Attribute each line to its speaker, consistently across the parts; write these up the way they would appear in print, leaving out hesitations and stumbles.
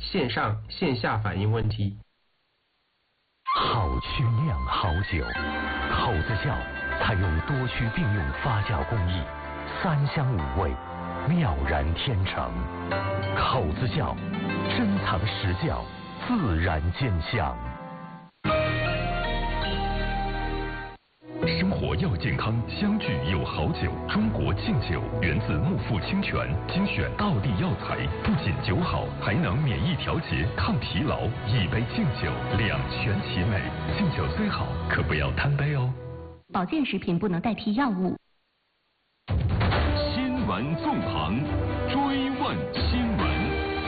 Speaker 1: 线上线下反映问题。
Speaker 2: 好区酿好酒，口子窖采用多区并用发酵工艺，3香5味，妙然天成。口子窖，珍藏实窖，自然见香。
Speaker 3: 生活要健康，相聚有好酒。中国敬酒源自木富清泉，精选道地药材，不仅酒好，还能免疫调节、抗疲劳。一杯敬酒，两全其美。敬酒虽好，可不要贪杯哦。
Speaker 4: 保健食品不能代替药物。
Speaker 3: 新闻纵横，追问新闻。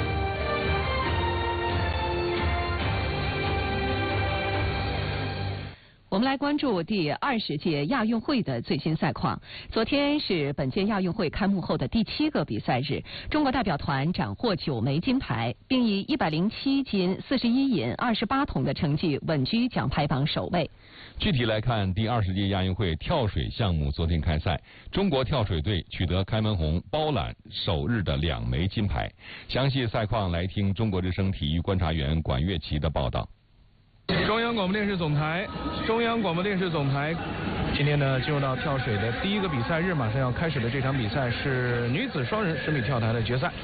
Speaker 5: 我们来关注第20届亚运会的最新赛况。昨天是本届亚运会开幕后的第7个比赛日，中国代表团斩获9枚金牌，并以107金、41银、28铜的成绩稳居奖牌榜首位。
Speaker 6: 具体来看，第20届亚运会跳水项目昨天开赛，中国跳水队取得开门红，包揽首日的2枚金牌。详细赛况来听中国之声体育观察员管乐琪的报道。
Speaker 7: 中央广播电视总台，今天呢进入到跳水的第1个比赛日，马上要开始的这场比赛是女子双人10米跳台的决赛。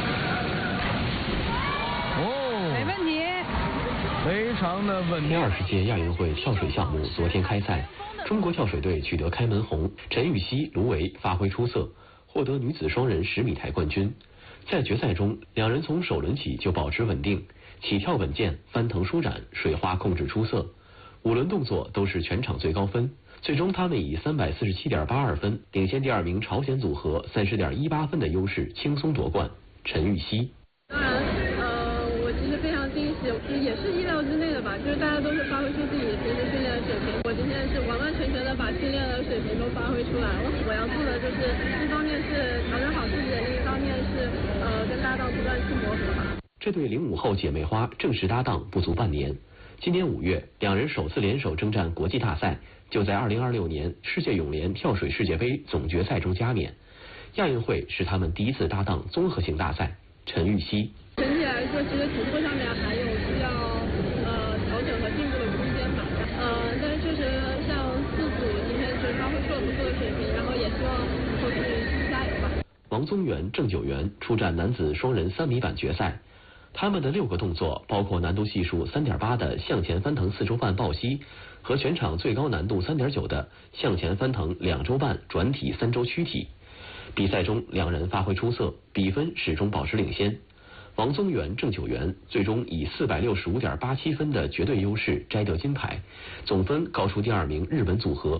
Speaker 8: 没问题，
Speaker 7: 非常的稳定。
Speaker 9: 第20届亚运会跳水项目昨天开赛，中国跳水队取得开门红，陈芋汐、卢维发挥出色，获得女子双人10米台冠军。在决赛中，两人从首轮起就保持稳定，起跳稳健，翻腾舒展，水花控制出色，5轮动作都是全场最高分。最终他们以347.82分领先第2名朝鲜组合30.18分的优势轻松夺冠。陈芋汐：
Speaker 10: 当然，我其实非常惊喜，也是意料之内的吧，就是大家都是发挥出自己平时训练的水平，我今天是完完全全的把训练的水平都发挥出来了。我要做的就是一方面是调整好自己，另一方面是跟搭档不断去磨合吧。
Speaker 9: 这对05后姐妹花正式搭档不足半年，今年5月，两人首次联手征战国际大赛，就在2026年世界泳联跳水世界杯总决赛中加冕。亚运会是他们第1次搭档综合性大赛。陈芋汐：
Speaker 10: 整体来说，其实突破上面还有需要调整和进步的空间吧。但是确实像4组今天是发挥出了不错的水平，然后也希望后续继续加油吧。
Speaker 9: 王宗源、郑九元出战男子双人3米板决赛。他们的6个动作包括难度系数3.8的向前翻腾4周半抱膝和全场最高难度3.9的向前翻腾2周半转体3周躯体。比赛中两人发挥出色，比分始终保持领先。王宗源、郑九元最终以465.87分的绝对优势摘得金牌，总分高出第2名日本组合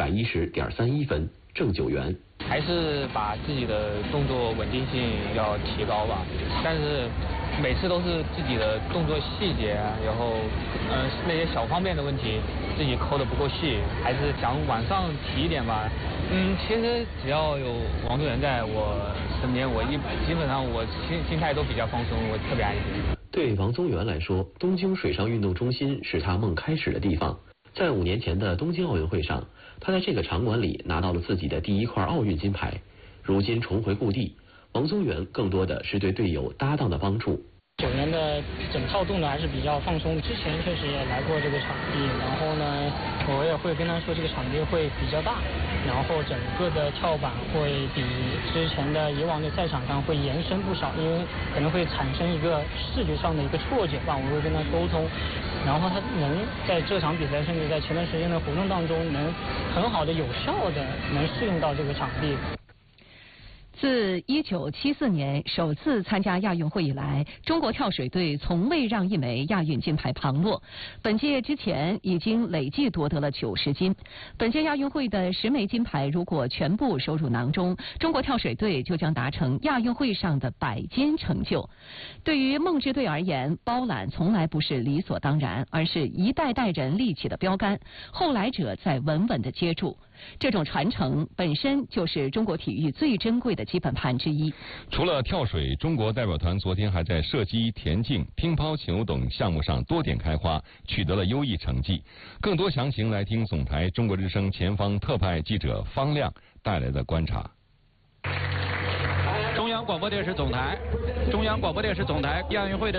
Speaker 9: 110.31分。郑九元：
Speaker 11: 还是把自己的动作稳定性要提高吧，但是每次都是自己的动作细节，然后那些小方面的问题自己抠得不够细，还是想往上提一点吧。其实只要有王宗源在我身边，基本上我心态都比较放松，我特别安心。
Speaker 9: 对王宗源来说，东京水上运动中心是他梦开始的地方。在5年前的东京奥运会上，他在这个场馆里拿到了自己的第1块奥运金牌。如今重回故地，王宗源更多的是对队友搭档的帮助。
Speaker 12: 9元的整套动作还是比较放松，之前确实也来过这个场地，然后呢，我也会跟他说这个场地会比较大，然后整个的跳板会比之前的以往的赛场上会延伸不少，因为可能会产生一个视觉上的一个错觉吧，我会跟他沟通，然后他能在这场比赛甚至在前段时间的活动当中能很好的有效的能适应到这个场地。
Speaker 5: 自1974年首次参加亚运会以来，中国跳水队从未让1枚亚运金牌旁落。本届之前已经累计夺得了90金。本届亚运会的10枚金牌如果全部收入囊中，中国跳水队就将达成亚运会上的100金成就。对于梦之队而言，包揽从来不是理所当然，而是一代代人立起的标杆，后来者在稳稳地接住。这种传承本身就是中国体育最珍贵的基本盘之一。
Speaker 6: 除了跳水，中国代表团昨天还在射击、田径、乒乓球等项目上多点开花，取得了优异成绩。更多详情来听总台中国之声前方特派记者方亮带来的观察。
Speaker 13: 中央广播电视总台，亚运会的